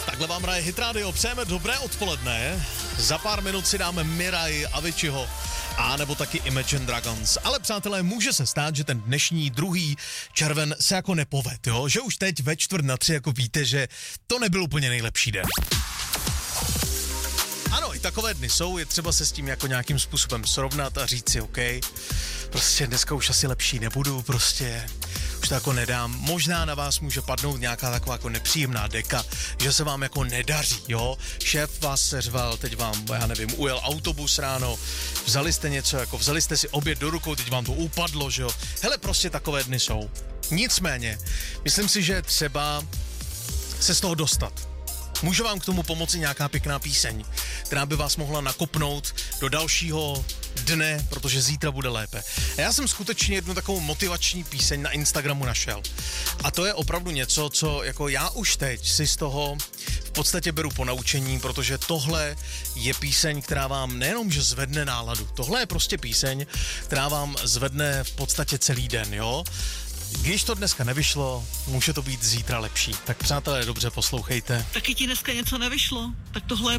Takhle vám hraje Hit Radio, přejeme dobré odpoledne. Za pár minut si dáme Mirai, Aviciiho a nebo taky Imagine Dragons. Ale přátelé, může se stát, že ten dnešní 2. červen se jako nepoved, jo? Že už teď ve 2:45 jako víte, že to nebyl úplně nejlepší den. Ano, i takové dny jsou, je třeba se s tím jako nějakým způsobem srovnat a říct si, OK, prostě dneska už asi lepší nebudu, prostě už to jako nedám. Možná na vás může padnout nějaká taková jako nepříjemná deka, že se vám jako nedaří, jo. Šéf vás seřval, teď vám, já nevím, ujel autobus ráno, vzali jste něco, jako vzali jste si oběd do rukou, teď vám to upadlo, že jo. Hele, prostě takové dny jsou. Nicméně, myslím si, že třeba se z toho dostat. Může vám k tomu pomoci nějaká pěkná píseň, která by vás mohla nakopnout do dalšího dne, protože zítra bude lépe. A já jsem skutečně jednu takovou motivační píseň na Instagramu našel. A to je opravdu něco, co jako já už teď si z toho v podstatě beru ponaučení, protože tohle je píseň, která vám nejenom, že zvedne náladu, tohle je prostě píseň, která vám zvedne v podstatě celý den, jo? Když to dneska nevyšlo, může to být zítra lepší. Tak přátelé, dobře poslouchejte. Taky ti dneska něco nevyšlo? Tak tohle je